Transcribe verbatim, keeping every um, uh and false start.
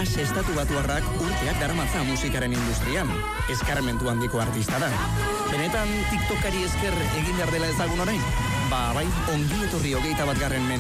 As estatu batuarrak urteak daramatza musikaren industrian. Eskarmentu handiko artista da. Benetan TikTokari esker egin behar dela ezagun orain? Ba, bai, ongi etorri hogeita bat garren